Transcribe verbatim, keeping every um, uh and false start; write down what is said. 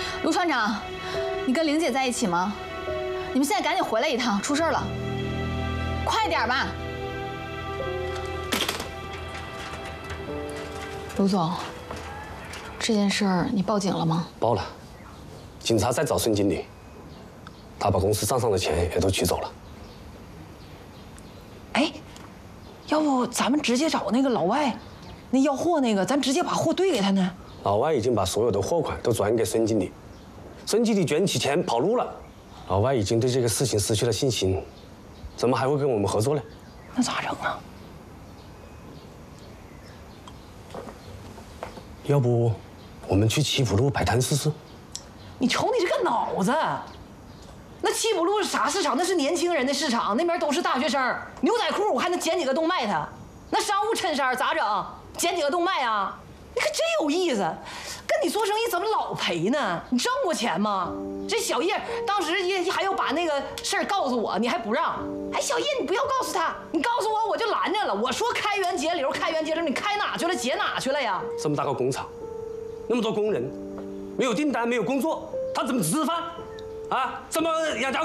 卢船长，你跟玲姐在一起吗？你们现在赶紧回来一趟，出事了，快点吧。卢总，这件事儿你报警了吗？ 报了，警察在找孙经理，他把公司账上的钱也都取走了。 哎，要不咱们直接找那个老外，那要货那个，咱直接把货兑给他呢？ 老外已经把所有的货款都转给孙经理，孙经理卷起钱跑路了。老外已经对这个事情失去了信心，怎么还会跟我们合作呢？ 那咋整啊？ 要不我们去七浦路摆摊试试？ 你瞅你这个脑子！那七浦路是啥市场？那是年轻人的市场，那边都是大学生。牛仔裤我还能捡几个洞卖它。那商务衬衫咋整？捡几个洞卖啊？你可真有意思。跟你做生意怎么老赔呢？你挣过钱吗？这小叶当时也还要把那个事儿告诉我，你还不让。哎，小叶，你不要告诉他，你告诉我我就拦着了。我说开源节流，开源节流，你开哪去了？节哪去了呀？ 这么大个工厂，那么多工人，没有订单，没有工作，他怎么吃饭？啊，怎么养家